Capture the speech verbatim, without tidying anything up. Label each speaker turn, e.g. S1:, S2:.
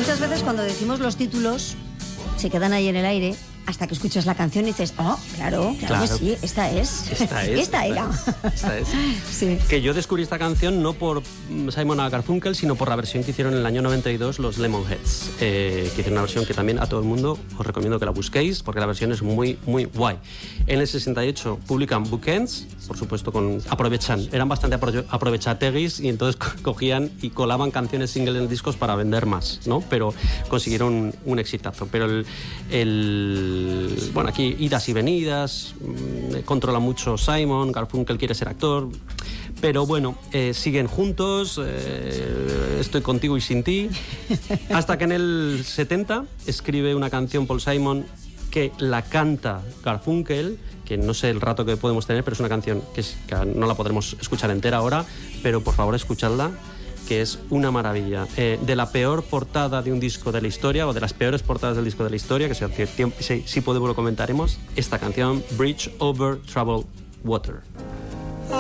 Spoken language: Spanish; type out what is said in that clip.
S1: muchas veces cuando decimos los títulos se quedan ahí en el aire hasta que escuchas la canción y dices, oh, claro, claro, claro. que sí, esta es.
S2: Esta es.
S1: esta era.
S2: Esta es.
S1: Sí.
S2: Que yo descubrí esta canción no por Simon and Garfunkel, sino por la versión que hicieron en el año noventa y dos los Lemonheads, eh, que hicieron una versión que también a todo el mundo os recomiendo que la busquéis, porque la versión es muy, muy guay. En el sesenta y ocho publican Bookends, por supuesto, con aprovechan, eran bastante apro- aprovechateguis y entonces co- cogían y colaban canciones singles en discos para vender más, ¿no? Pero consiguieron un, un exitazo. Pero el, el bueno, aquí idas y venidas, mmm, controla mucho Simon, Garfunkel quiere ser actor, pero bueno, eh, siguen juntos, eh, estoy contigo y sin ti, hasta que en el setenta escribe una canción Paul Simon que la canta Garfunkel, que no sé el rato que podemos tener, pero es una canción que, es, que no la podremos escuchar entera ahora, pero por favor escuchadla, que es una maravilla. Eh, de la peor portada de un disco de la historia, o de las peores portadas del disco de la historia, que si, si, si podemos lo comentaremos, esta canción, Bridge Over Troubled Water.